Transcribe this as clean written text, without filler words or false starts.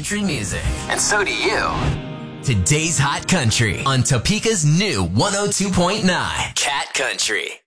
country music. And so do you. Today's Hot Country on Topeka's new 102.9 Cat Country.